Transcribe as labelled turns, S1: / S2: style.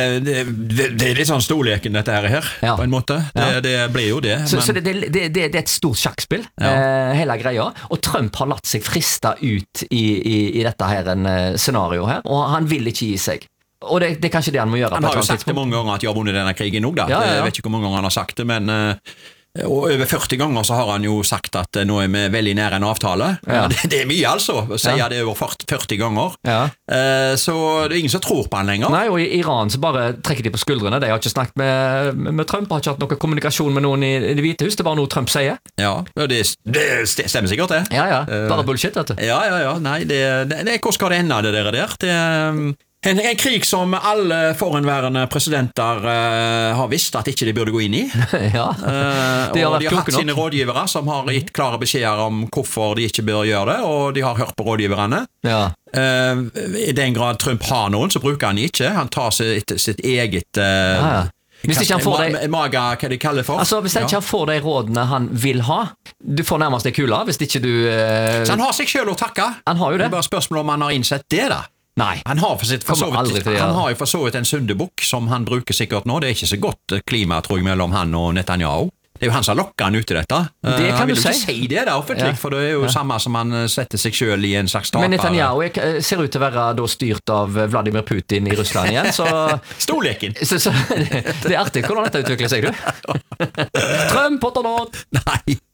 S1: Det er litt sånn storleken dette her,
S2: Ja.
S1: på en måte. Det blir jo det.
S2: Så det er et stort sjakkspill, hele greia. Og Trump har latt seg friste ut i dette her scenario her, og han vil ikke gi seg. Og det er kanskje det han må gjøre.
S1: Han har jo sagt det mange ganger at jeg har vunnet denne krigen nå, da. Jeg vet ikke hvor mange ganger han har sagt det, men og over 40 ganger så har han jo sagt at nå er vi veldig nære en avtale. Det er mye altså, å si det over 40 ganger. Så det er ingen som tror på han lenger.
S2: Nei, og i Iran så bare trekker de på skuldrene. De har ikke snakket med Trump, har ikke hatt noe kommunikasjon med noen i Det hvite hus. Det er bare noe Trump sier.
S1: Ja, det stemmer sikkert det.
S2: Ja, bare bullshit, vet du.
S1: Ja, nei, hvor skal det ende det der? Det en krig som alle forhenværende presidenter har visst at ikke de burde gå inn i. Og de har hatt sine rådgivere som har gitt klare beskjeder om hvorfor de ikke bør gjøre det, og de har hørt på rådgiverne. I den grad Trump har noen, så bruker han ikke. Han tar sitt eget
S2: hvis ikke han får
S1: maga, hva de kaller det for.
S2: Altså, hvis han ikke får de rådene han vil ha, du får nærmest det kula, hvis ikke du
S1: Så han har seg selv å takke.
S2: Han har jo det.
S1: Det er bare spørsmål om han har innsett det da.
S2: Nei.
S1: Han har jo for så vidt en syndebukk som han bruker sikkert nå. Det er ikke så godt klima, tror jeg, mellom han og Netanyahu. Det er jo han som lokker han ut i dette.
S2: Det kan
S1: han vil
S2: du
S1: ikke
S2: si
S1: det da offentlig, for det er jo samme som han setter seg selv i en slags taper.
S2: Men Netanyahu ser ut til å være da styrt av Vladimir Putin i Russland igjen, så
S1: storleken.
S2: Så det er artig hvordan dette utvikler seg, du. Trump, hot or not?
S1: Nei.